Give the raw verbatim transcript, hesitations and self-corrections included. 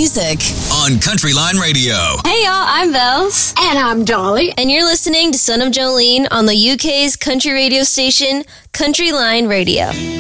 music on Country Line Radio. Hey y'all, I'm Bells. And I'm Dolly. And you're listening to Son of Jolene on the U K's country radio station, Country Line Radio.